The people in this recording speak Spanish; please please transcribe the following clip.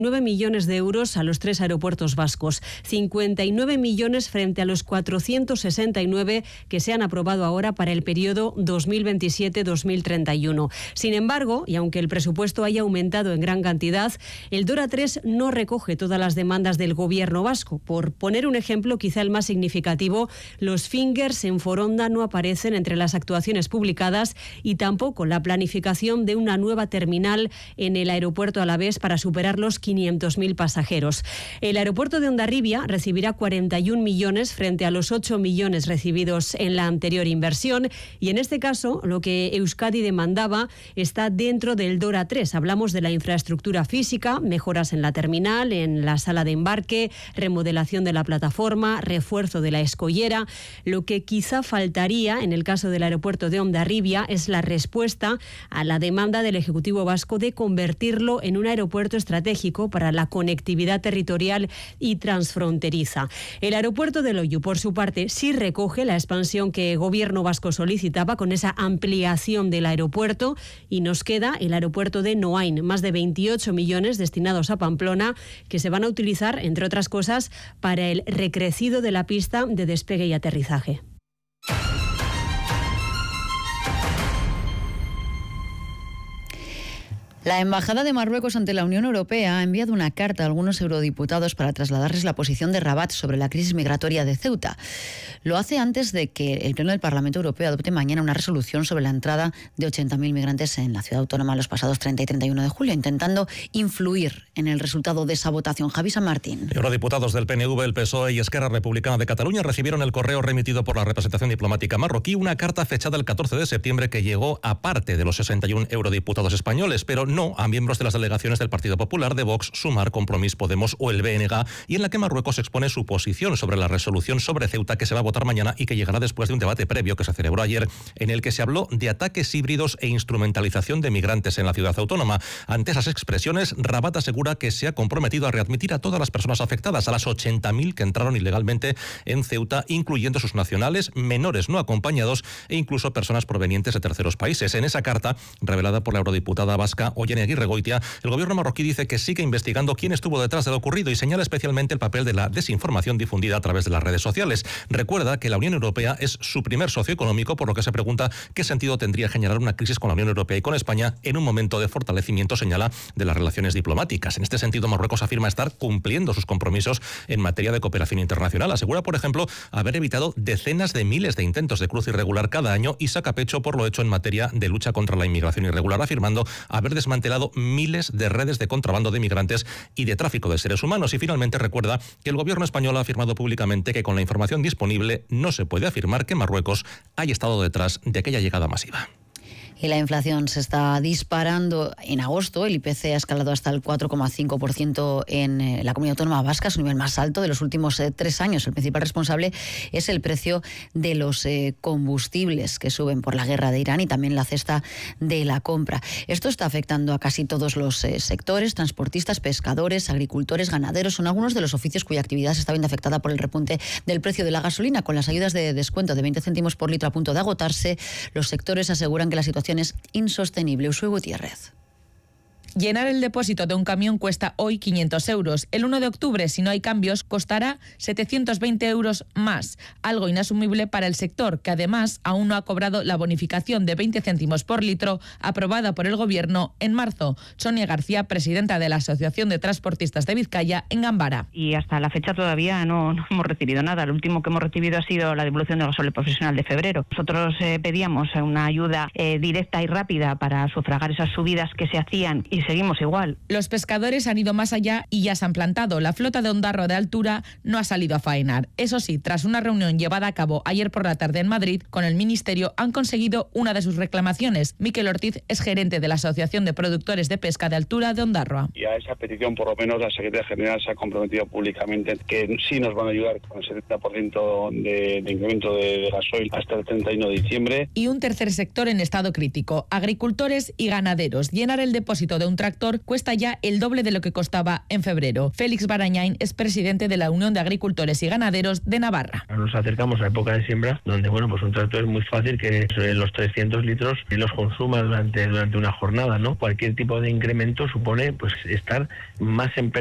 9 millones de euros a los 3 aeropuertos vascos, 59 millones frente a los 469 que se han aprobado ahora para el periodo 2027-2031. Sin embargo, y aunque el presupuesto haya aumentado en gran cantidad, el DORA 3 no recoge todas las demandas del gobierno vasco. Por poner un ejemplo, quizá el más significativo, los fingers en Foronda no aparecen entre las actuaciones publicadas y tampoco la planificación de una nueva terminal en el aeropuerto alavés para superar los 500.000 pasajeros. El aeropuerto de Hondarribia recibirá 41 millones frente a los 8 millones recibidos en la anterior inversión y en este caso lo que Euskadi demandaba está dentro del DORA 3. Hablamos de la infraestructura física, mejoras en la terminal, en la sala de embarque, remodelación de la plataforma, refuerzo de la escollera. Lo que quizá faltaría en el caso del aeropuerto de Hondarribia es la respuesta a la demanda del Ejecutivo vasco de convertirlo en un aeropuerto estratégico para la conectividad territorial y transfronteriza. El aeropuerto de Loiu, por su parte, sí recoge la expansión que el gobierno vasco solicitaba con esa ampliación del aeropuerto y nos queda el aeropuerto de Noain, más de 28 millones destinados a Pamplona que se van a utilizar, entre otras cosas, para el recrecido de la pista de despegue y aterrizaje. La Embajada de Marruecos ante la Unión Europea ha enviado una carta a algunos eurodiputados para trasladarles la posición de Rabat sobre la crisis migratoria de Ceuta. Lo hace antes de que el Pleno del Parlamento Europeo adopte mañana una resolución sobre la entrada de 80.000 migrantes en la ciudad autónoma los pasados 30 y 31 de julio, intentando influir en el resultado de esa votación. Javi San Martín. Eurodiputados del PNV, el PSOE y Esquerra Republicana de Cataluña recibieron el correo remitido por la representación diplomática marroquí, una carta fechada el 14 de septiembre que llegó a parte de los 61 eurodiputados españoles, pero no a miembros de las delegaciones del Partido Popular, de Vox, Sumar, Compromís, Podemos o el BNG, y en la que Marruecos expone su posición sobre la resolución sobre Ceuta que se va a votar mañana y que llegará después de un debate previo que se celebró ayer en el que se habló de ataques híbridos e instrumentalización de migrantes en la ciudad autónoma. Ante esas expresiones, Rabat asegura que se ha comprometido a readmitir a todas las personas afectadas, a las 80.000 que entraron ilegalmente en Ceuta, incluyendo sus nacionales, menores no acompañados e incluso personas provenientes de terceros países. En esa carta, revelada por la eurodiputada vasca Ollane Aguirregoitia, el gobierno marroquí dice que sigue investigando quién estuvo detrás de lo ocurrido y señala especialmente el papel de la desinformación difundida a través de las redes sociales. Recuerda que la Unión Europea es su primer socio económico, por lo que se pregunta qué sentido tendría generar una crisis con la Unión Europea y con España en un momento de fortalecimiento, señala, de las relaciones diplomáticas. En este sentido, Marruecos afirma estar cumpliendo sus compromisos en materia de cooperación internacional. Asegura, por ejemplo, haber evitado decenas de miles de intentos de cruce irregular cada año y saca pecho por lo hecho en materia de lucha contra la inmigración irregular, afirmando haber desmantelado miles de redes de contrabando de migrantes y de tráfico de seres humanos. Y finalmente recuerda que el gobierno español ha afirmado públicamente que con la información disponible no se puede afirmar que Marruecos haya estado detrás de aquella llegada masiva. Y la inflación se está disparando. En agosto el IPC ha escalado hasta el 4,5% en la comunidad autónoma vasca, su nivel más alto de los últimos 3 años. El principal responsable es el precio de los combustibles que suben por la guerra de Irán y también la cesta de la compra. Esto está afectando a casi todos los sectores: transportistas, pescadores, agricultores, ganaderos. Son algunos de los oficios cuya actividad se está viendo afectada por el repunte del precio de la gasolina. Con las ayudas de descuento de 20 céntimos por litro a punto de agotarse, los sectores aseguran que la situación es insostenible. Usue Gutiérrez. Llenar el depósito de un camión cuesta hoy 500 euros. El 1 de octubre, si no hay cambios, costará 720 euros más, algo inasumible para el sector, que además aún no ha cobrado la bonificación de 20 céntimos por litro aprobada por el Gobierno en marzo. Sonia García, presidenta de la Asociación de Transportistas de Vizcaya, en Gambara. Y hasta la fecha todavía no hemos recibido nada. Lo último que hemos recibido ha sido la devolución del gasóleo profesional de febrero. Nosotros pedíamos una ayuda directa y rápida para sufragar esas subidas que se hacían y seguimos igual. Los pescadores han ido más allá y ya se han plantado. La flota de Ondarroa de altura no ha salido a faenar. Eso sí, tras una reunión llevada a cabo ayer por la tarde en Madrid con el Ministerio, han conseguido una de sus reclamaciones. Miquel Ortiz es gerente de la Asociación de Productores de Pesca de Altura de Ondarroa. Y a esa petición, por lo menos, la Secretaría General se ha comprometido públicamente que sí nos van a ayudar con el 70% de incremento de gasoil hasta el 31 de diciembre. Y un tercer sector en estado crítico: agricultores y ganaderos. Llenar el depósito de un tractor cuesta ya el doble de lo que costaba en febrero. Félix Barañain es presidente de la Unión de Agricultores y Ganaderos de Navarra. Nos acercamos a la época de siembra, donde pues un tractor es muy fácil que los 300 litros los consuma durante una jornada, ¿no? Cualquier tipo de incremento supone pues estar más en